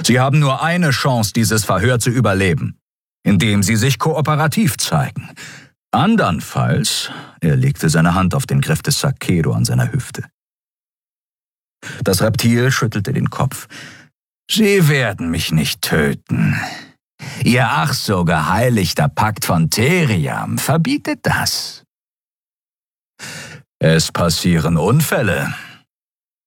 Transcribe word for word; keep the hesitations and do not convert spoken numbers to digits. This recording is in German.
Sie haben nur eine Chance, dieses Verhör zu überleben, indem Sie sich kooperativ zeigen. Andernfalls, er legte seine Hand auf den Griff des Sakero an seiner Hüfte. Das Reptil schüttelte den Kopf. Sie werden mich nicht töten. Ihr ach so geheiligter Pakt von Theriam verbietet das. Es passieren Unfälle,